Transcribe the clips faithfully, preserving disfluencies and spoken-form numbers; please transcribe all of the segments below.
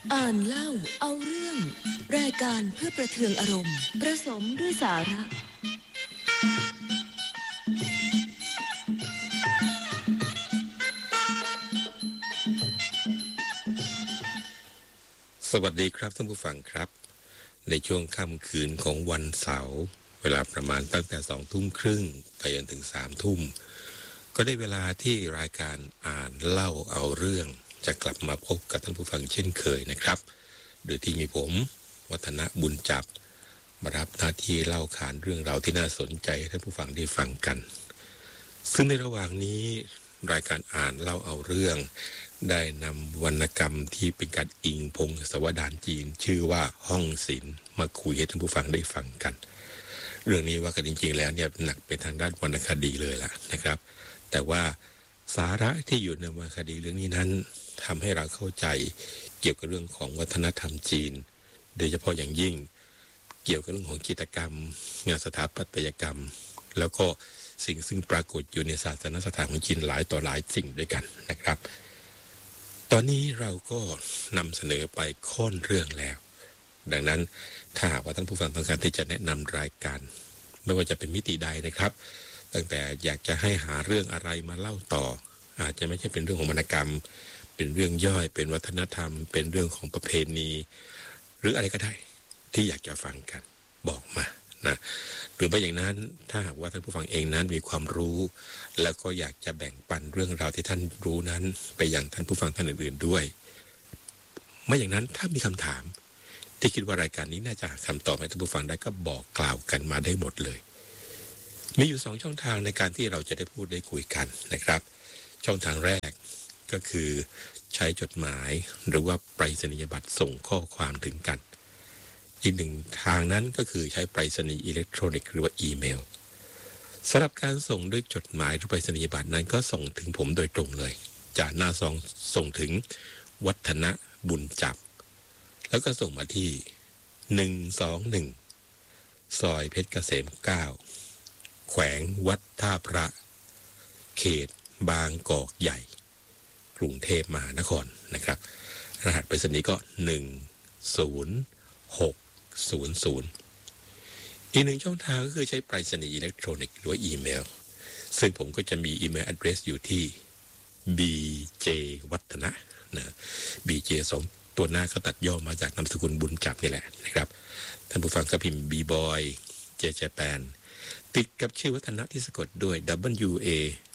อ่านเล่าเอาเรื่องรายการเพื่อประเทืองอารมณ์ประสมด้วยสาระสวัสดีครับท่านผู้ฟังครับในช่วงค่ำคืนของวันเสาร์เวลาประมาณตั้งแต่สองทุ่มครึ่งไปจนถึงสามทุ่มก็ได้เวลาที่รายการอ่านเล่าเอาเรื่องจะกลับมาพบกับท่านผู้ฟังเช่นเคยนะครับโดยที่มีผมวัฒนบุญจับมารับหน้าที่เล่าขานเรื่องราวที่น่าสนใจให้ท่านผู้ฟังได้ฟังกันซึ่งในระหว่างนี้รายการอ่านเล่าเอาเรื่องได้นำวรรณกรรมที่เป็นการอิงพงศาวดารจีนชื่อว่าห้องศิลป์มาคุยให้ท่านผู้ฟังได้ฟังกันเรื่องนี้ว่ากันจริงๆแล้วเนี่ยหนักไปทางด้านวรรณคดีเลยล่ะนะครับแต่ว่าสาระที่อยู่ในวรรณคดีเรื่องนี้นั้นทำให้เราเข้าใจเกี่ยวกับเรื่องของวัฒนธรรมจีนโดยเฉพาะอย่างยิ่งเกี่ยวกับเรื่องของจิตรกรรมงานสถาปัตยกรรมแล้วก็สิ่งซึ่งปรากฏอยู่ในศาสนสถานของจีนหลายต่อหลายสิ่งด้วยกันนะครับตอนนี้เราก็นำเสนอไปค่อนเรื่องแล้วดังนั้นถ้าหากว่าท่านผู้ฟังต้องการที่จะแนะนำรายการไม่ว่าจะเป็นมิติใดนะครับตั้งแต่อยากจะให้หาเรื่องอะไรมาเล่าต่ออาจจะไม่ใช่เป็นเรื่องของวรรณกรรมเป็นเรื่องย่อยเป็นวัฒนธรรมเป็นเรื่องของประเพณีหรืออะไรก็ได้ที่อยากจะฟังกันบอกมานะหรือไม่อย่างนั้นถ้าหากว่าท่านผู้ฟังเองนั้นมีความรู้แล้วก็อยากจะแบ่งปันเรื่องราวที่ท่านรู้นั้นไปยังท่านผู้ฟังท่านอื่นๆด้วยไม่อย่างนั้นถ้ามีคำถามที่คิดว่ารายการนี้น่าจะหาคำตอบให้ท่านผู้ฟังได้ก็บอกกล่าวกันมาได้หมดเลยมีอยู่สองช่องทางในการที่เราจะได้พูดได้คุยกันนะครับช่องทางแรกก็คือใช้จดหมายหรือว่าไปรษณียบัตรส่งข้อความถึงกันอีกหนึ่งทางนั้นก็คือใช้ไปรษณีย์อิเล็กทรอนิกส์หรือว่าอีเมลสำหรับการส่งด้วยจดหมายหรือไปรษณียบัตรนั้นก็ส่งถึงผมโดยตรงเลยจากหน้าซองส่งถึงวัฒนบุญจับแล้วก็ส่งมาที่หนึ่งสองหนึ่งซอยเพชรเกษมเก้าแขวงวัดท่าพระเขตบางกอกใหญ่กรุงเทพมหานครนะครับรหัสไปรษณีย์ก็หนึ่งศูนย์หกศูนย์ศูนย์อีกหนึ่งช่องทางก็คือใช้ไปรษณีย์อิเล็กทรอนิกส์หรืออีเมลซึ่งผมก็จะมีอีเมล address อยู่ที่ บี เจ วัฒนะนะ บี เจ สองตัวหน้าก็ตัดย่อมาจากนามสกุลบุญจับนี่แหละนะครับท่านผู้ฟังก็พิมพ์ บี บอย เจ เจแปนติดกับชื่อวัฒนะที่สะกดด้วย W A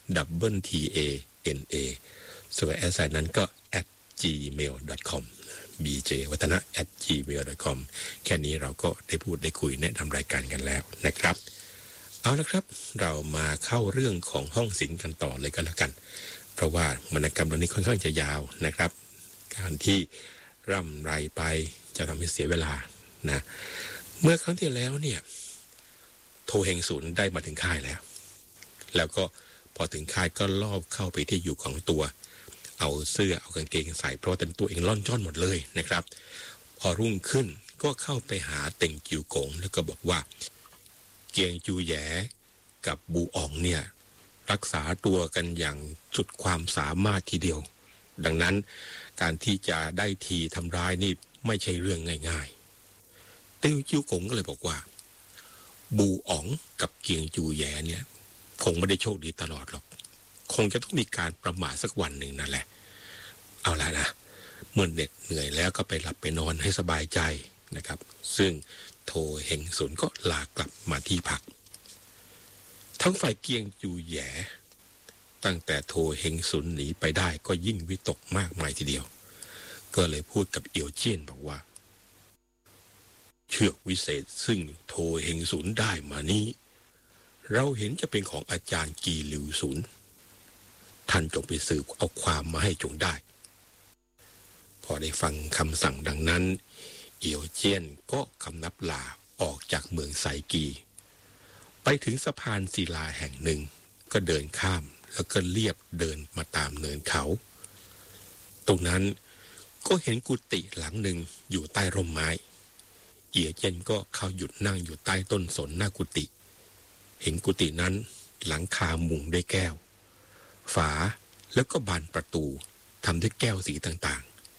W T A N A ส่วนแอสไซน์นั้นก็ at จี เมล ดอท คอม บี เจ วัฒนะ at จี เมล ดอท คอม แค่นี้เราก็ได้พูดได้คุยแนะนำรายการกันแล้วนะครับเอาละครับเรามาเข้าเรื่องของห้องศิลป์กันต่อเลยก็แล้วกันเพราะว่าวรรณกรรมเรื่องนี้ค่อนข้างจะยาวนะครับการที่ร่ำไรไปจะทำให้เสียเวลานะเมื่อครั้งที่แล้วเนี่ยโทเฮงศูนย์ได้มาถึงค่ายแล้วแล้วก็พอถึงค่ายก็ลอบเข้าไปที่อยู่ของตัวเอาเสื้อเอากางเกงใส่เพราะเป็นตัวเองล่อนจ้อนหมดเลยนะครับพอรุ่งขึ้นก็เข้าไปหาเต็งจิวกงแล้วก็บอกว่าเกียงจูแหยกับบูอ๋องเนี่ยรักษาตัวกันอย่างสุดความสามารถทีเดียวดังนั้นการที่จะได้ทีทำร้ายนี่ไม่ใช่เรื่องง่ายๆเต็งจิวกงก็เลยบอกว่าบูอ๋องกับเกียงจูแหยเนี่ยคงไม่ได้โชคดีตลอดหรอกคงจะต้องมีการประมาทสักวันหนึ่งนั่นแหละเอาละนะเมื่อเหน็ดเหนื่อยแล้วก็ไปหลับไปนอนให้สบายใจนะครับซึ่งโทเฮงสุนก็ลากลับมาที่พักทั้งฝ่ายเกียงจูแหยตั้งแต่โทเฮงสุนหนีไปได้ก็ยิ่งวิตกมากมายทีเดียวก็เลยพูดกับเอียวเจี้ยนบอกว่าเชือกวิเศษซึ่งโทเฮงสุนได้มานี้เราเห็นจะเป็นของอาจารย์กีหลิวสุนท่านจงไปสืบเอาความมาให้จงได้พอได้ฟังคำสั่งดังนั้นเอียวเจี้ยนก็คำนับลาออกจากเมืองไซกีไปถึงสะพานศิลาแห่งหนึ่งก็เดินข้ามแล้วก็เลียบเดินมาตามเนินเขาตรงนั้นก็เห็นกุฏิหลังหนึ่งอยู่ใต้ร่มไม้เอียวเจี้ยนก็เข้าหยุดนั่งอยู่ใต้ต้นสนหน้ากุฏิเห็นกุฏินั้นหลังคามุงด้วยแก้วฝาแล้วก็บานประตูทำด้วยแก้วสีต่างๆ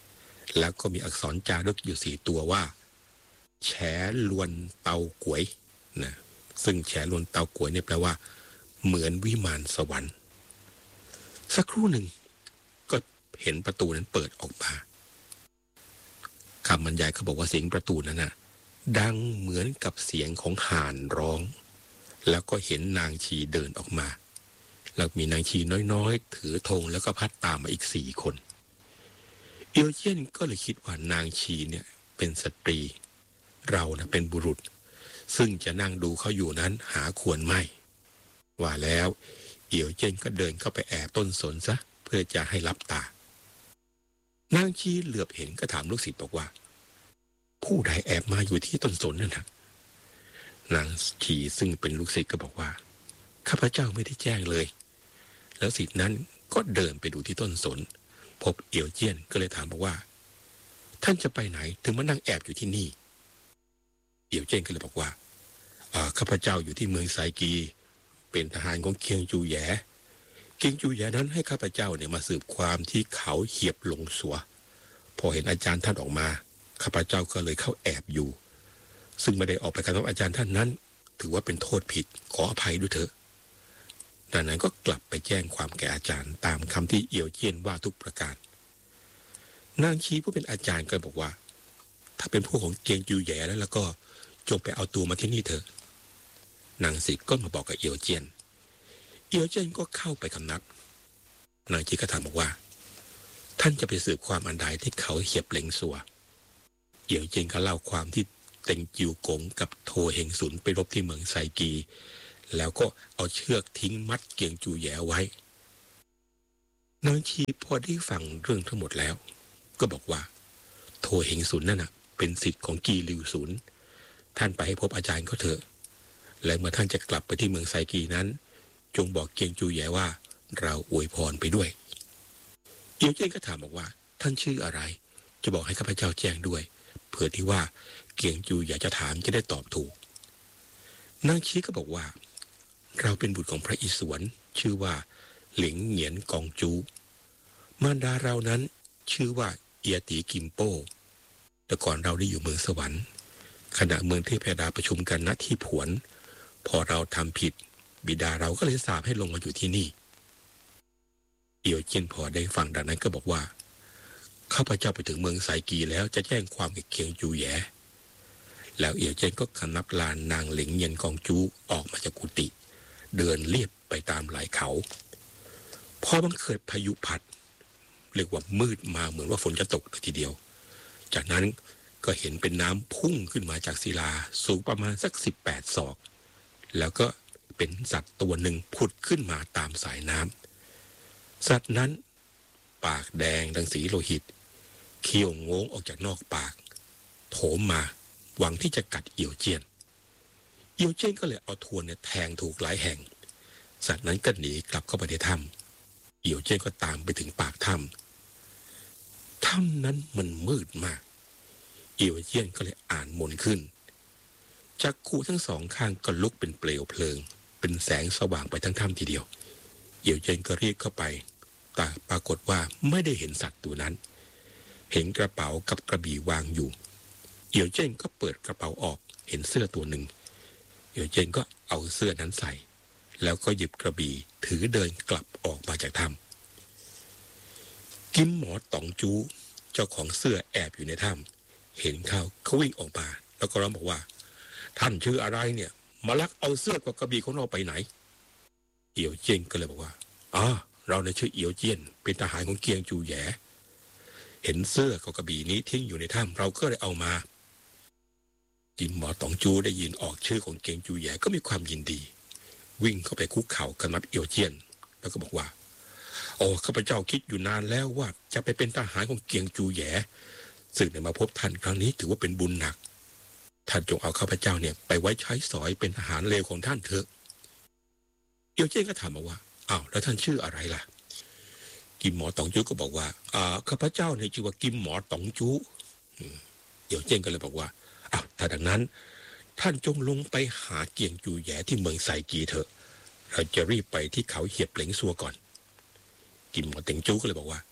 แล้วก็มีอักษรจารึกอยู่สี่ตัวว่าแฉลวนเตาก๋วยนะซึ่งแฉลวนเตาก๋วยเนี่ยแปลว่าเหมือนวิมานสวรรค์สักครู่หนึ่งก็เห็นประตูนั้นเปิดออกมาคำบรรยายเขาบอกว่าเสียงประตูนั้นนะดังเหมือนกับเสียงของห่านร้องแล้วก็เห็นนางชีเดินออกมาแล้วมีนางชีน้อยๆถือธงแล้วก็พัดตามมาอีกสี่คนเอียวเจี้ยนก็เลยคิดว่านางชีเนี่ยเป็นสตรีเรานะเป็นบุรุษซึ่งจะนั่งดูเขาอยู่นั้นหาควรไม่ว่าแล้วเอียวเจี้ยนก็เดินเข้าไปแอบต้นสนซะเพื่อจะให้รับตานางชีเหลือบเห็นก็ถามลูกศิษย์บอกว่าผู้ใดแอบมาอยู่ที่ต้นสนนั่นนะนางชีซึ่งเป็นลูกศิษย์ก็บอกว่าข้าพเจ้าไม่ได้แจ้งเลยแล้วศิษย์นั้นก็เดินไปดูที่ต้นสนพบเอียวเจี้ยนก็เลยถามบอกว่าท่านจะไปไหนถึงมานั่งแอบอยู่ที่นี่เอียวเจี้ยนก็เลยบอกว่าข้าพเจ้าอยู่ที่เมืองไซกีเป็นทหารของเคียงจูแยเคียงจูแยนั้นให้ข้าพเจ้าเนี่ยมาสืบความที่เขาเหียบหลงสัวพอเห็นอาจารย์ท่านออกมาข้าพเจ้าก็เลยเข้าแอบอยู่ซึ่งไม่ได้ออกไปกับอาจารย์ท่านนั้นถือว่าเป็นโทษผิดขออภัยด้วยเถอะดังนั้นก็กลับไปแจ้งความแก่อาจารย์ตามคำที่เอียวเจี้ยนว่าทุกประการนางชีผู้เป็นอาจารย์ก็บอกว่าถ้าเป็นพวกของเกียงจูแย่แล้วแล้วก็จงไปเอาตัวมาที่นี่เถอะนางศิษย์ก็มาบอกกับเอียวเจี้ยนเอียวเจี้ยนก็เข้าไปคำนับนางชีก็ถามบอกว่าท่านจะไปสืบความอันใดที่เขาเหียบเหล็งสัวเอียวเจี้ยนก็เล่าความที่เต็งจิวกงกับโทเฮงสุนไปรบที่เมืองไซกีแล้วก็เอาเชือกทิ้งมัดเกียงจูแย่ไว้นางชีพอได้ฟังเรื่องทั้งหมดแล้วก็บอกว่าโทเฮงสุนนั่นน่ะเป็นศิษย์ของกีลิวสุนท่านไปให้พบอาจารย์เขาเถอะและเมื่อท่านจะกลับไปที่เมืองไซกีนั้นจงบอกเกียงจูแย่ว่าเราอวยพรไปด้วยเอียวเจี้ยนก็ถามบอกว่าท่านชื่ออะไรจะบอกให้ข้าพเจ้าแจ้งด้วยเผื่อที่ว่าเกียงจูอยากจะถามจะได้ตอบถูกนางชีก็บอกว่าเราเป็นบุตรของพระอิศวรชื่อว่าหลิงเหงียนกองจูมารดาเรานั้นชื่อว่าเอียตีกิมโป้แต่ก่อนเราได้อยู่เมืองสวรรค์ขณะเมืองเทพดาประชุมกันณที่ผวนพอเราทำผิดบิดาเราก็เลยสาปให้ลงมาอยู่ที่นี่เอียวเจี้ยนพอได้ฟังดังนั้นก็บอกว่าข้าพเจ้าไปถึงเมืองไซกีแล้วจะแจ้งความกับเคียงจูแย่แล้วเอียวเจี้ยนก็คนับลานนางหลิงเหงียนกองจูออกมาจากกุฏิเดินเลียบไปตามไหล่เขาพอมันเกิดพายุพัดเรียกว่ามืดมาเหมือนว่าฝนจะตกเลยทีเดียวจากนั้นก็เห็นเป็นน้ำพุ่งขึ้นมาจากศิลาสูงประมาณสักสิบแปดศอกแล้วก็เป็นสัตว์ตัวหนึ่งผุดขึ้นมาตามสายน้ำสัตว์นั้นปากแดงดังสีโลหิตเขี้ยวโง้งออกจากนอกปากโถมมาหวังที่จะกัดเอียวเจี้ยนเอียวเจี้ยนก็เลยเอาทวนเนี่ยแทงถูกหลายแห่งสัตว์นั้นก็หนีกลับเข้าไปในถ้ำเอียวเจี้ยนก็ตามไปถึงปากถ้ำถ้ำนั้นมันมืดมากเอียวเจี้ยนก็เลยอ่านมนต์ขึ้นจักขุทั้งสองข้างก็ลุกเป็นเปลวเพลิงเป็นแสงสว่างไปทั้งถ้ำทีเดียวเอียวเจี้ยนก็รีบเข้าไปแต่ปรากฏว่าไม่ได้เห็นสัตว์ตัวนั้นเห็นกระเป๋ากับกระบี่วางอยู่เอียวเจี้ยนก็เปิดกระเป๋าออกเห็นเสื้อตัวหนึ่งเอียวเจี้ยนก็เอาเสื้อนั้นใส่แล้วก็หยิบกระบี่ถือเดินกลับออกมาจากถ้ำกิมหมอต๋องจูเจ้าของเสื้อแอบอยู่ในถ้ำเห็นเขาเขาวิ่งออกมาแล้วก็ร้องบอกว่าท่านชื่ออะไรเนี่ยมาลักเอาเสื้อกับกระบี่ของเราไปไหนเอียวเจี้ยนก็เลยบอกว่าอ๋อเราเนี่ยชื่อเอียวเจี้ยนเป็นทหารของเกียงจูแย่เห็นเสื้อกับกระบี่นี้ทิ้งอยู่ในถ้ำเราก็เลยเอามากิมหมอต๋องจูได้ยินออกชื่อของเกียงจูแย่ก็มีความยินดีวิ่งเข้าไปคุกเข่ากับนับเอียวเจี้ยนแล้วก็บอกว่าโอ้ข้าพเจ้าคิดอยู่นานแล้วว่าจะไปเป็นทหารของเกียงจูแย่ซึ่งได้มาพบท่านครั้งนี้ถือว่าเป็นบุญหนักท่านจงเอาข้าพเจ้าเนี่ยไปไว้ใช้สอยเป็นทหารเลวของท่านเถอะเอียวเจี้ยนก็ถามมาว่าอ้าวแล้วท่านชื่ออะไรล่ะกิมหมอต๋องจูก็บอกว่าอ่าข้าพเจ้าเนี่ยชื่อว่ากิมหมอต๋องจูเอียวเจี้ยนก็เลยบอกว่าอ้าวถ้าดังนั้นท่านจงลงไปหาเกียงจูแย่ที่เมืองไซกีเถอะเราจะรีบไปที่เขาเหียบเหล็งซัวก่อนกิมหมอเต็งจูก็เลยบอกว่า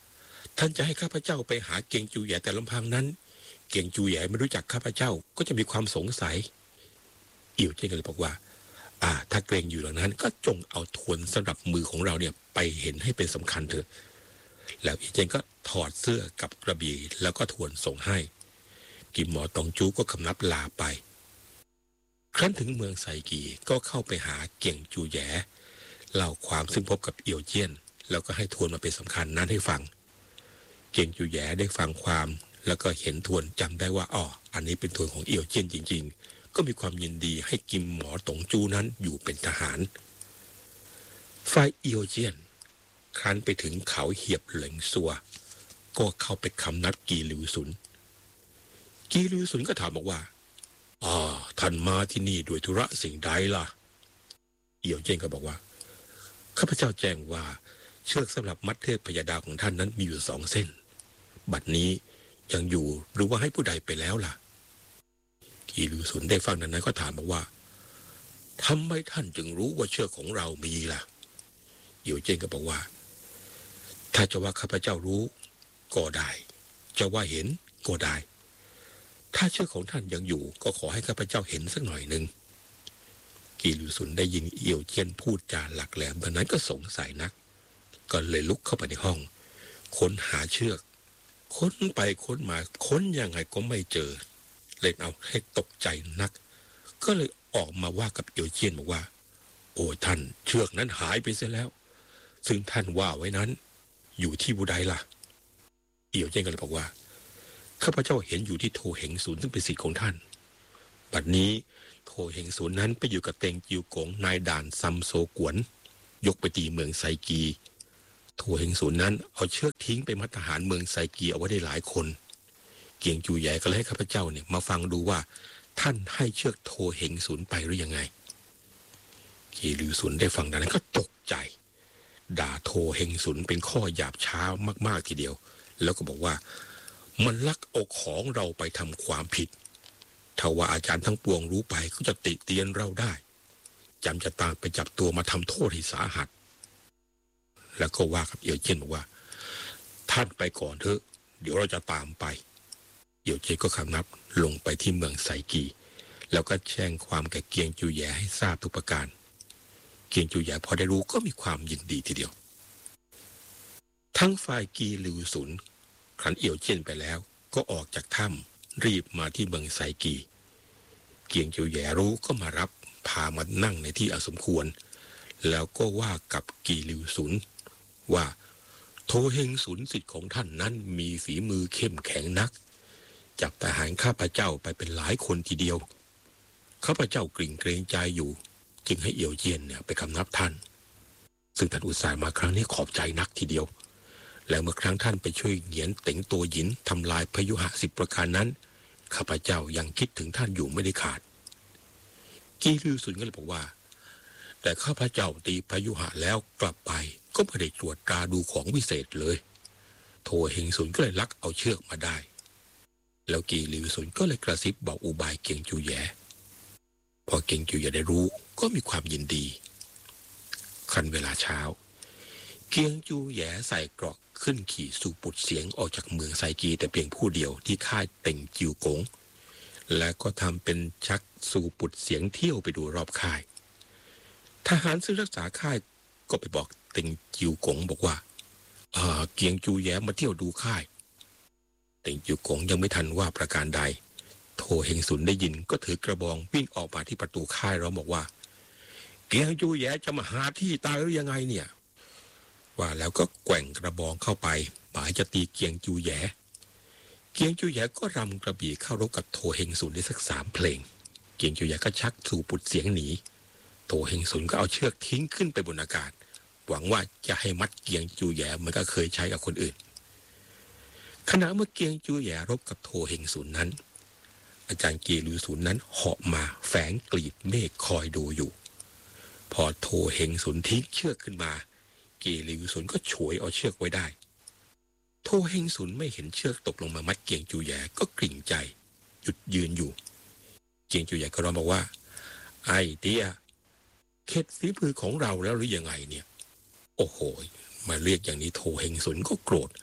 ท่านจะให้ข้าพเจ้าไปหาเกียงจูแหย่แต่ลำพังนั้นเกียงจูแหย่ไม่รู้จักข้าพเจ้าก็จะมีความสงสัยเอี่ยวเจี้ยนก็เลยบอกว่าอ่าถ้าเกรงอยู่เหล่านั้นก็จงเอาทวนสำหรับมือของเราเนี่ยไปเห็นให้เป็นสำคัญเถอะแล้วเอี่ยวเจี้ยนก็ถอดเสื้อกับกระบี่แล้วก็ทวนส่งให้กิมหมอตองจูก็คำนับลาไปครั้นถึงเมืองไซกีก็เข้าไปหาเกียงจูแหย่เล่าความซึ่งพบกับเอี่ยวเจี้ยนแล้วก็ให้ทวนมาเป็นสำคัญนั้นให้ฟังเกียงจูแหย่ได้ฟังความแล้วก็เห็นทวนจำได้ว่าอ๋ออันนี้เป็นทวนของเอี่ยวเจี้ยนจริงๆก็มีความยินดีให้กิมหมอตงจูนั้นอยู่เป็นทหารฝ่ายเอี่ยวเจี้ยนครั้นไปถึงเขาเหียบเหลิงซัวก็เข้าไปคำนัดกีหลิวซุนกีหลิวซุนก็ถามบอกว่าอ๋อท่านมาที่นี่ด้วยธุระสิ่งใดล่ะเอี่ยวเจี้ยนก็บอกว่าข้าพเจ้าแจ้งว่าเชือกสำหรับมัดเทพพยาดาของท่านนั้นมีอยู่สองเส้นบัดนี้ยังอยู่หรือว่าให้ผู้ใดไปแล้วล่ะกีหลิวซุนได้ฟังนั้นก็ถามบอกว่าทำไมท่านจึงรู้ว่าเชือกของเรามีล่ะเอี่ยวเจี้ยนก็บอกว่าถ้าจะว่าข้าพเจ้ารู้ก็ได้จะว่าเห็นก็ได้ถ้าเชือกของท่านยังอยู่ก็ขอให้ข้าพเจ้าเห็นสักหน่อยหนึ่งกีหลิวซุนได้ยินเอี่ยวเจี้ยนพูดจาหลักแหลมดังนั้นก็สงสัยนักก็เลยลุกเข้าไปในห้องค้นหาเชือกค้นไปค้นมาค้นยังไงก็ไม่เจอเลยเอาให้ตกใจนักก็เลยออกมาว่ากับเอี่ยวเจี้ยนบอกว่าโอ้ท่านเชือกนั้นหายไปเสียแล้วซึ่งท่านว่าไว้นั้นอยู่ที่บุไดล่ะเอี่ยวเจี้ยนก็เลยบอกว่าข้าพเจ้าเห็นอยู่ที่โทเหงศูนย์ซึ่งเป็นสิทธิ์ของท่านบัดนี้โทเหงศูนย์นั้นไปอยู่กับเต็งจิวกงนายด่านซัมโซกวนยกไปตีเมืองไซกีโทเหงศูนย์นั้นเอาเชือกทิ้งไปมัดทหารเมืองไซกีเอาไว้ได้หลายคนเกียงจูแหย่ก็เลยให้ข้าพเจ้าเนี่ยมาฟังดูว่าท่านให้เชือกโทเหงศูนย์ไปหรือยังไงกีหลิวซุนได้ฟังดังนั้นก็ตกใจด่าโทเหงศูนย์เป็นข้อหยาบช้ามากๆทีเดียวแล้วก็บอกว่ามันลักเอาของเราไปทำความผิดถ้าว่าอาจารย์ทั้งปวงรู้ไปก็จะติเตียนเราได้จำจะตามไปจับตัวมาทำโทษให้สาหัสแล้วก็ว่ากับเอี่ยวเจี้ยนบอกว่าท่านไปก่อนเถอะเดี๋ยวเราจะตามไปเอี่ยวเจี้ยนก็คำนับลงไปที่เมืองไซกีแล้วก็แจ้งความแก่เกียงจูแหย่ให้ทราบทุกประการเกียงจูแหย่พอได้รู้ก็มีความยินดีทีเดียวทั้งฝ่ายกีหลิวซุนครั้นเอี่ยวเจี้ยนไปแล้วก็ออกจากถ้ำรีบมาที่เมืองไซกีเกียงจูแหย่รู้ก็มารับพามานั่งในที่อาสมควรแล้วก็ว่ากับกีหลิวซุนว่าโทเฮงซุนสิทธิ์ของท่านนั้นมีฝีมือเข้มแข็งนักจับทหารข้าพเจ้าไปเป็นหลายคนทีเดียวข้าพเจ้ากริ่งเกรงใจอยู่จึงให้เอี่ยวเจี้ยนเนี่ยไปคำนับท่านซึ่งท่านอุตส่าห์มาครั้งนี้ขอบใจนักทีเดียวแล้วเมื่อครั้งท่านไปช่วยเหงียนเต็งตัวหยินทำลายพยุหะสิบประการนั้นข้าพเจ้ายังคิดถึงท่านอยู่ไม่ได้ขาดกีหลิวซุนก็เลยบอกว่าแต่ข้าพเจ้าตีพยุหะแล้วกลับไปก็ไม่ได้ตรวจตราดูของวิเศษเลยโทเฮงซุนก็เลยลักเอาเชือกมาได้แล้วกีหลิวซุนก็เลยกระซิบบอกอุบายเกียงจูแหย่พอเกียงจูแหย่ได้รู้ก็มีความยินดีคันเวลาเช้าเกียงจูแหย่ใส่เกราะขึ้นขี่สู่ปุดเสียงออกจากเมืองไซกีแต่เพียงผู้เดียวที่ค่ายเต็งจิวกงและก็ทำเป็นชักสู่ปุดเสียงเที่ยวไปดูรอบค่ายทหารซึ่งรักษาค่ายก็ไปบอกเต็งจิวกงบอกว่าเอ่อเกียงจูแหย่มาเที่ยวดูค่ายเต็งจิวกงยังไม่ทันว่าประการใดโทเฮงซุนได้ยินก็ถือกระบองวิ่งออกมาที่ประตูค่ายร้องบอกว่าเกียงจูแหย่จะมาหาที่ตายหรือยังไงเนี่ยว่าแล้วก็แกว่งกระบองเข้าไปหมายจะตีเกียงจูแหย่เกียงจูแหย่ก็รำกระบี่เข้ารบกับโทเฮงซุนได้สักสามเพลงเกียงจูแหย่ก็ชักสู่ปุดเสียงหนีโทเฮงซุนก็เอาเชือกทิ้งขึ้นไปบนอากาศหวังว่าจะให้มัดเกียงจูแหย่เหมือนก็เคยใช้กับคนอื่นขณะเมื่อเกียงจูแหย่รบกับโทเฮงซุนนั้นอาจารย์กีหลิวซุนนั้นเหาะมาแฝงกลีบเมฆคอยดูอยู่พอโทเฮงซุนทิ้งเชือกขึ้นมากีหลิวซุนก็ฉวยเอาเชือกไว้ได้โทเฮงซุนไม่เห็นเชือกตกลงมามัดเกียงจูแหย่ก็กริ่งใจหยุดยืนอยู่เกียงจูแหย่ก็ร้องบอกว่าไอ้เตี้ยเข็ดฝีมือของเราแล้วหรือยังไงเนี่ยโอ้โหมาเรียกอย่างนี้โทเฮงซุนก็โกรธ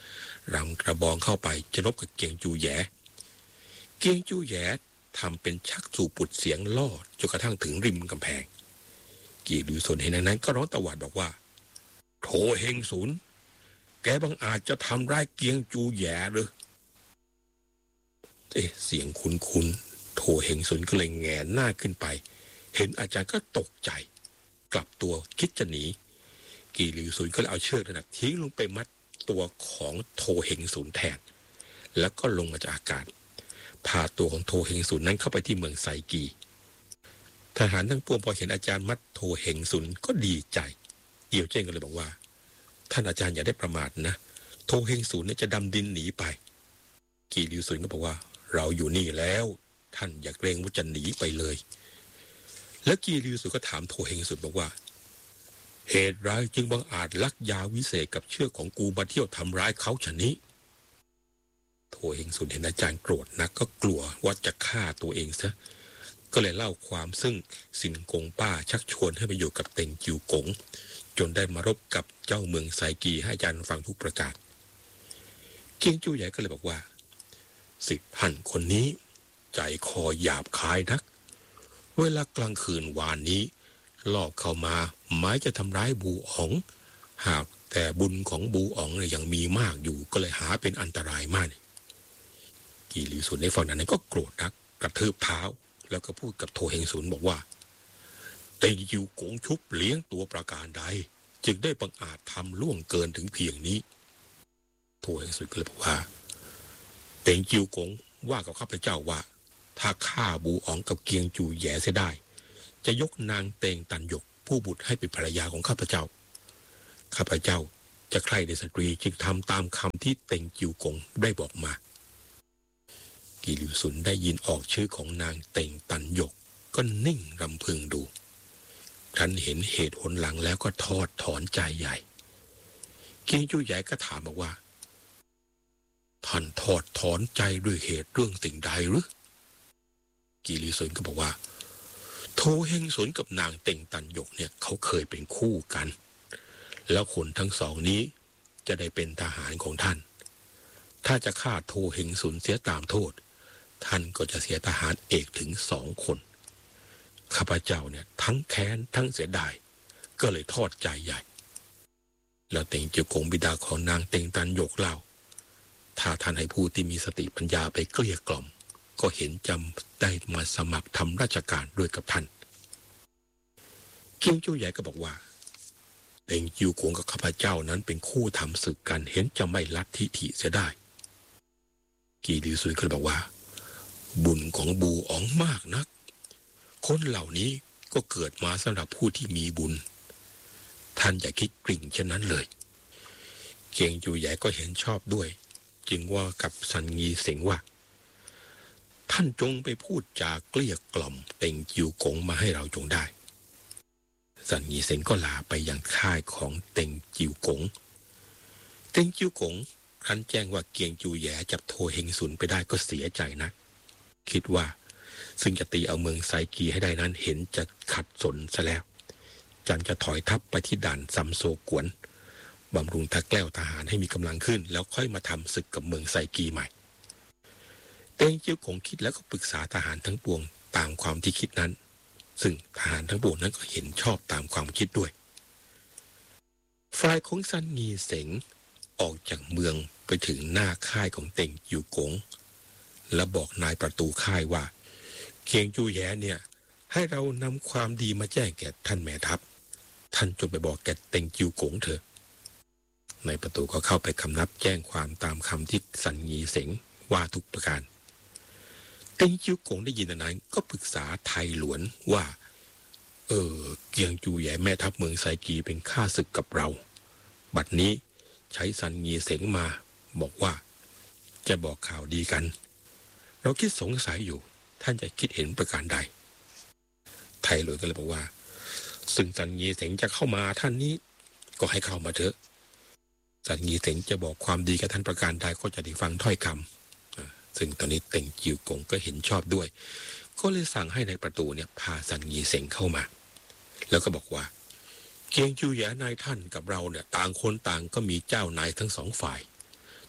รำกระบองเข้าไปจะรบกับเกียงจูแยเกียงจูแยทำเป็นชักสูบปุดเสียงล่อจนกระทั่งถึงริมกำแพงกีหลิวซุนเห็นนั้นก็ร้องตะหวาดบอกว่าโถเฮงซุนแกบังอาจจะทำร้ายเกียงจูแยหรือเอ๊ะเสียงคุ้นๆโถเฮงซุนก็เลยแงนหน้าขึ้นไปเห็นอาจารย์ก็ตกใจกลับตัวคิดจะหนีกีหลิวซุนก็เลยเอาเชือกนั้นทิ้งลงไปมัดตัวของโถเฮงซุนแทนแล้วก็ลงมาจากอากาศพาตัวของโถเฮงซุนนั้นเข้าไปที่เมืองไซกีทหารทั้งปวงพอเห็นอาจารย์มัดโถเฮงซุนก็ดีใจเอี่ยวเจ้งก็เลยบอกว่าท่านอาจารย์อย่าได้ประมาทนะโถเฮงซุนเนี่ยจะดำดินหนีไปกีหลิวซุนก็บอกว่าเราอยู่นี่แล้วท่านอย่าเกรงว่าจะหนีไปเลยแล้วกีหลิวซุนก็ถามโถเฮงซุนบอกว่าเหตุไรจึงบังอาจลักยาวิเศษกับเชือกของกูมาเที่ยวทำร้ายเขาชะนี้โถเฮงซุนเห็นอาจารย์โกรธนักก็กลัวว่าจะฆ่าตัวเองซะก็เลยเล่าความซึ่งสินกงป้าชักชวนให้ไปอยู่กับเต็งจิวกงจนได้มารบกับเจ้าเมืองไซกีให้อาจารย์ฟังทุกประกาศเกียงจูใหญ่ก็เลยบอกว่าสิทธิ์ท่านคนนี้ใจคอหยาบคายนักเวลากลางคืนวานนี้ลอบเข้ามาหมายจะทำร้ายบูอ๋องหากแต่บุญของบูอ๋องเนี่ยยังมีมากอยู่ก็เลยหาเป็นอันตรายมากกีหลิวซุนในฝั่งนั้นก็โกรธนักกระทืบเท้าแล้วก็พูดกับโถเฮงซุนบอกว่าเต็งจิวกงชุบเลี้ยงตัวประการใดจึงได้บังอาจทำล่วงเกินถึงเพียงนี้โถเฮงซุนก็เลยบอกว่าเต็งจิวกงว่ากับข้าพเจ้าว่าถ้าฆ่าบูอ๋องกับเกียงจูแย่เสียได้จะยกนางเตงตันหยกผู้บุตรให้เป็นภรรยาของข้าพเจ้าข้าพเจ้าจะใคร่ในสตรีจึงทำตามคำที่เต็งจิวกงได้บอกมากีหลิวซุนได้ยินออกชื่อของนางเต็งตันหยกก็นิ่งรำพึงดูครั้นเห็นเหตุหนหลังแล้วก็ทอดถอนใจใหญ่เกียงจูใหญ่ก็ถามบอกว่าท่านทอดถอนใจด้วยเหตุเรื่องสิ่งใดหรือกีหลิวซุนก็บอกว่าโถเฮงซุนกับนางเต็งตันหยกเนี่ยเขาเคยเป็นคู่กันแล้วคนทั้งสองนี้จะได้เป็นทหารของท่านถ้าจะฆ่าโถเฮงซุนเสียตามโทษท่านก็จะเสียทหารเอกถึงสองคนข้าพเจ้าเนี่ยทั้งแค้นทั้งเสียดายก็เลยทอดใจใหญ่แล้วเต็งจิวกงบิดาของนางเต็งตันหยกเล่าถ้าท่านให้ผู้ที่มีสติปัญญาไปเกลี้ยกล่อมก็เห็นจำได้มาสมัครทำราชการด้วยกับท่านเกียงจูใหญ่ก็บอกว่าเต็งจิวกงกับข้าพเจ้านั้นเป็นคู่ทำศึกกันเห็นจะไม่ลัทธิถิเสียได้กีหลิวซุนก็บอกว่าบุญของบูอ๋องมากนักคนเหล่านี้ก็เกิดมาสำหรับผู้ที่มีบุญท่านอย่าคิดกริ่งเช่นนั้นเลยเกียงจูใหญ่ก็เห็นชอบด้วยจึงว่ากับซันงีเสงว่าท่านจงไปพูดจาเกลี้ยกล่อมเต็งจิวกงมาให้เราจงได้ซันงีเสงก็ลาไปยังค่ายของเต็งจิวกงเต็งจิวกงครั้นแจ้งว่าเกียงจูแย่จับโถเฮงซุนไปได้ก็เสียใจนะคิดว่าซึ่งจะตีเอาเมืองไซกีให้ได้นั้นเห็นจะขัดสนซะแล้วจันจะถอยทัพไปที่ด่านซัมโซกวนบำรุงทักแกล้วทหารให้มีกำลังขึ้นแล้วค่อยมาทำศึกกับเมืองไซกีใหม่เต็งจิวกงคิดแล้วก็ปรึกษาทหารทั้งปวงตามความที่คิดนั้นซึ่งทหารทั้งปวงนั้นก็เห็นชอบตามความคิดด้วยฝ่ายของซันงีเสงออกจากเมืองไปถึงหน้าค่ายของเต็งจิวกงและบอกนายประตูค่ายว่าเกียงจูแย่เนี่ยให้เรานำความดีมาแจ้งแก่ท่านแม่ทัพท่านจงไปบอกแก่เต็งจิวกงเถอะนายประตูก็เข้าไปคำนับแจ้งความตามคำที่ซันงีเสงว่าทุกประการเต็งจิวกงได้ยินนั้นก็ปรึกษาไทหลวนว่าเออเกียงจูแย่แม่ทัพเมืองไซกีเป็นข้าศึกกับเราบัดนี้ใช้ซันงีเสงมาบอกว่าจะบอกข่าวดีกันเราคิดสงสัยอยู่ท่านจะคิดเห็นประการใดไทหลวนก็เลยบอกว่าซึ่งซันงีเสงจะเข้ามาท่านนี้ก็ให้เข้ามาเถอะซันงีเสงจะบอกความดีกับท่านประการใดก็จะได้ฟังถ้อยคำซึ่งตอนนี้เต็งจิวกงก็เห็นชอบด้วยก็เลยสั่งให้ในประตูเนี่ยพาซันงีเสงเข้ามาแล้วก็บอกว่าเกียงจูแย่นายท่านกับเราเนี่ยต่างคนต่างก็มีเจ้านายทั้งสองฝ่าย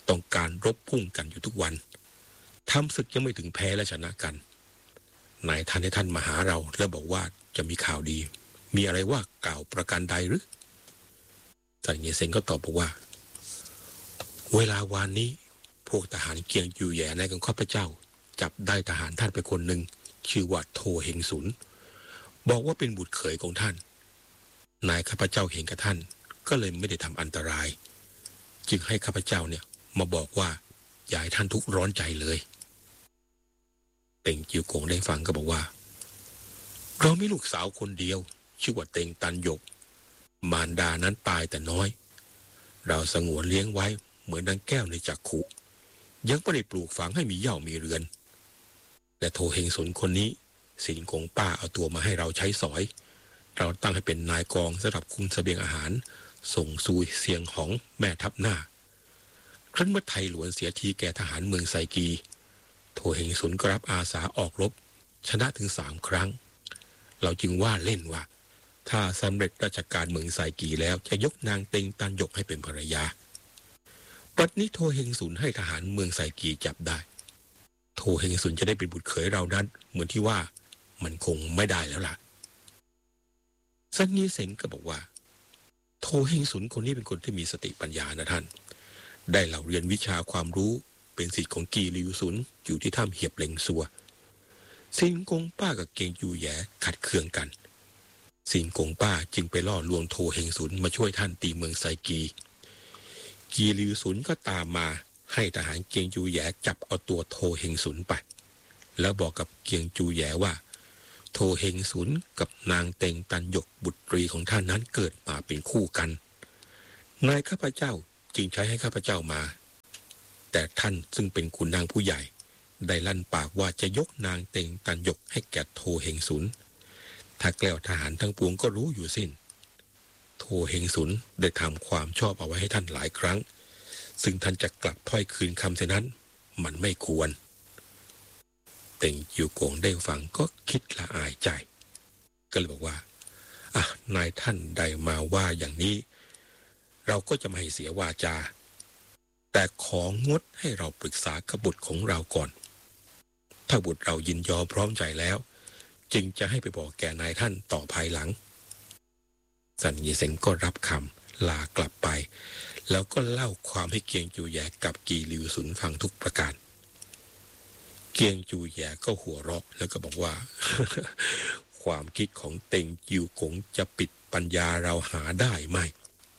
ต้องการรบพุ่งกันอยู่ทุกวันทำศึกยังไม่ถึงแพ้และชนะกันนายท่านให้ท่านมาหาเราแล้วบอกว่าจะมีข่าวดีมีอะไรว่ากล่าวประการใดหรือสันเยเซงก็ตอบบอกว่าเวลาวานนี้พวกทหารเกียงอยู่แย่ในของข้าพเจ้าจับได้ทหารท่านไปคนหนึ่งชื่อว่าโทเฮงสุนบอกว่าเป็นบุตรเขยของท่านนายข้าพเจ้าเห็นกับท่านก็เลยไม่ได้ทำอันตรายจึงให้ข้าพเจ้าเนี่ยมาบอกว่าอย่าให้ท่านทุกข์ร้อนใจเลยเต็งจิวกงได้ฟังก็บอกว่าเรามีลูกสาวคนเดียวชื่อว่าเต็งตันหยกมารดานั้นตายแต่น้อยเราสงวนเลี้ยงไว้เหมือนดังแก้วในจักขุยังไม่ได้ปลูกฝังให้มีเหย้ามีเรือนและโทเฮงสุนคนนี้สินกงป้าเอาตัวมาให้เราใช้สอยเราตั้งให้เป็นนายกองสำหรับคุมเสบียงอาหารส่งซูเซียงหองแม่ทัพหน้าครั้นเมื่อไทหลวนเสียทีแก่ทหารเมืองไซกีโทเฮงสุนก็รับอาสาออกรบชนะถึงสามครั้งเราจึงว่าเล่นว่าถ้าสำเร็จราชการเมืองไซกีแล้วจะยกนางเต็งตันหยกให้เป็นภรรยาปัจจุบันโทเฮงสุนให้ทหารเมืองไซกีจับได้โทเฮงสุนจะได้เป็นบุตรเขยเรานั้นเหมือนที่ว่ามันคงไม่ได้แล้วล่ะซันยี่เซ็งก็บอกว่าโทเฮงสุนคนนี้เป็นคนที่มีสติปัญญานะท่านได้เหล่าเรียนวิชาความรู้เป็นศิษย์ของกีริวสุนอยู่ที่ถ้ำเหียบเหล็งซัวซินกงป้ากับเกงยูแยขัดเคืองกันซินกงป้าจึงไปล่อลวงโทเฮงสุนมาช่วยท่านตีเมืองไซกีกีริวสุนก็ตามมาให้ทหารเกียงจูแยจับเอาตัวโทเฮงสุนไปแล้วบอกกับเกียงจูแยว่าโทเฮงสุนกับนางเต็งตันหยกบุตรีของท่านนั้นเกิดมาเป็นคู่กันนายข้าพเจ้าจึงใช้ให้ข้าพเจ้ามาแต่ท่านซึ่งเป็นขุนนางผู้ใหญ่ได้ลั่นปากว่าจะยกนางเต็งตันหยกให้แก่โทเฮงสุนถ้าแกล้วทหารทั้งปวงก็รู้อยู่สิ้นโทเฮงสุนได้ทำความชอบเอาไว้ให้ท่านหลายครั้งซึ่งท่านจะกลับถ้อยคืนคำเช่นนั้นมันไม่ควรเต็งจิวกงได้ฟังก็คิดละอายใจก็เลยบอกว่าอ่ะนายท่านใดมาว่าอย่างนี้เราก็จะไม่ให้เสียวาจาแต่ของงดให้เราปรึกษากับบุตรของเราก่อนถ้าบุตรเรายินยอมพร้อมใจแล้วจึงจะให้ไปบอกแก่นายท่านต่อภายหลังสันเยเซ็งก็รับคำลากลับไปแล้วก็เล่าความให้เกียงจูแยกับกีริวสุนฟังทุกประการเกียงจูแยก็หัวเราะแล้วก็บอกว่า ความคิดของเต็งจิวกงจะปิดปัญญาเราหาได้ไหม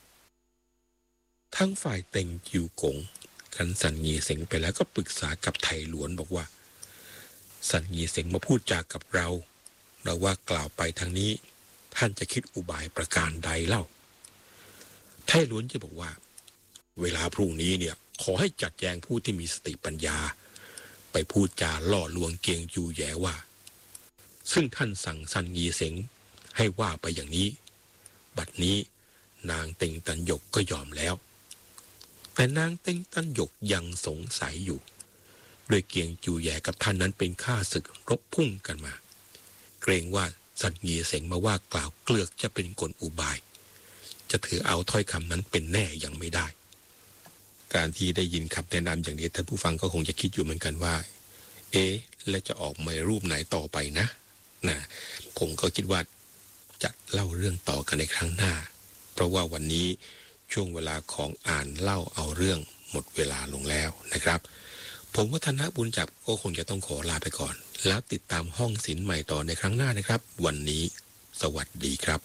ทั้งฝ่ายเต็งจิวกงคันสันเยเซ็งไปแล้วก็ปรึกษากับไทหลวนบอกว่าสันเยเซ็งมาพูดจากับเราเราว่ากล่าวไปทางนี้ท่านจะคิดอุบายประการใดเล่าไทหลวนจะบอกว่าเวลาพรุ่งนี้เนี่ยขอให้จัดแจงผู้ที่มีสติปัญญาไปพูดจาล่อลวงเกียงจูแยว่าซึ่งท่านสั่งซันยีเซ็งให้ว่าไปอย่างนี้บัดนี้นางเต็งตันหยกก็ยอมแล้วแต่นางเต็งตันหยกยังสงสัยอยู่โดยเกียงจูแยกับท่านนั้นเป็นข้าศึกรบพุ่งกันมาเกรงว่าซันยีเซ็งมาว่ากล่าวเกลือกจะเป็นกลอุบายจะถือเอาถ้อยคำนั้นเป็นแน่ยังไม่ได้การที่ได้ยินคำแนะนำอย่างนี้ท่านผู้ฟังก็คงจะคิดอยู่เหมือนกันว่าเอ๊ะและจะออกมารูปไหนต่อไปนะนะผมก็คิดว่าจะเล่าเรื่องต่อกันในครั้งหน้าเพราะว่าวันนี้ช่วงเวลาของอ่านเล่าเอาเรื่องหมดเวลาลงแล้วนะครับผมวัฒนบุญจับก็คงจะต้องขอลาไปก่อนแล้วติดตามห้องศิลป์ใหม่ต่อในครั้งหน้านะครับวันนี้สวัสดีครับ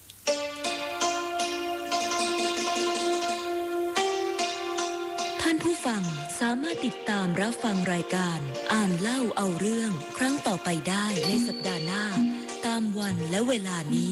ท่านผู้ฟังสามารถติดตามรับฟังรายการอ่านเล่าเอาเรื่องครั้งต่อไปได้ในสัปดาห์หน้าตามวันและเวลานี้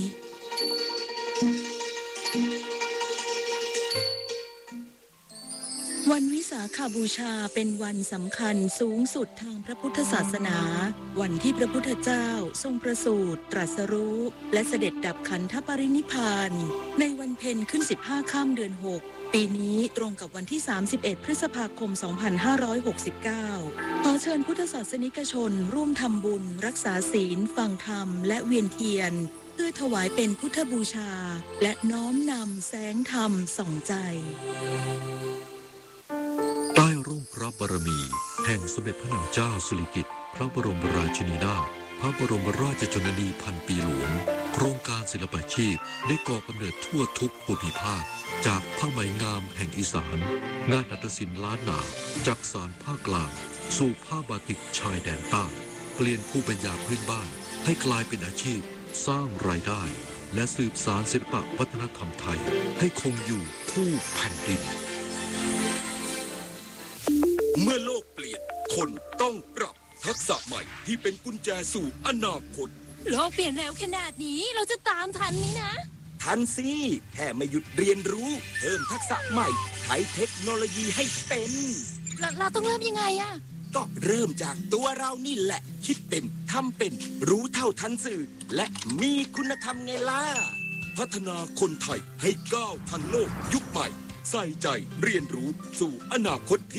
วันวิสาขบูชาเป็นวันสำคัญสูงสุดทางพระพุทธศาสนา วันที่พระพุทธเจ้าทรงประสูติตรัสรู้และเสด็จดับขันธปรินิพพานในวันเพ็ญขึ้นสิบห้าค่ำเดือนหกปีนี้ตรงกับวันที่สามสิบเอ็ดพฤษภาคมสองพันห้าร้อยหกสิบเก้าขอเชิญพุทธศาสนิกชนร่วมทำบุญรักษาศีลฟังธรรมและเวียนเทียนเพื่อถวายเป็นพุทธบูชาและน้อมนำแสงธรรมส่องใจใต้ร่มระบารมี แห่งสมเด็จพระนางเจ้าสิริกิติ์พระบรมราชินีนาถพระบรมราชชนนีพันปีหลวงโครงการศิลปาชีพได้ก่อกำเนิดทั่วทุกภูมิภาคจากผ้าไหมงามแห่งอีสานงานนาฏศิลป์ล้านนาจากสารภาคกลางสู่ผ้าบาติกชายแดนใต้เปลี่ยนภูมิปัญญาพื้นบ้านให้กลายเป็นอาชีพสร้างรายได้และสืบสานศิลปวัฒนธรรมไทยให้คงอยู่คู่แผ่นดินเมื่อโลกเปลี่ยนคนต้องปรับทักษะใหม่ที่เป็นกุญแจสู่อนาคตโลกเปลี่ยนเร็วขนาดนี้เราจะตามทันนี้นะทันสิแค่ไม่หยุดเรียนรู้เพิ่มทักษะใหม่ใช้เทคโนโลยีให้เป็นเราเราต้องเริ่มยังไงอะก็เริ่มจากตัวเรานี่แหละ คิดเป็นทำเป็นรู้เท่าทันสื่อ และมีคุณธรรมไงล่ะพัฒนาคนไทยให้ก้าวทันโลกยุคใหม่ ใส่ใจเรียนรู้สู่อนาคตที่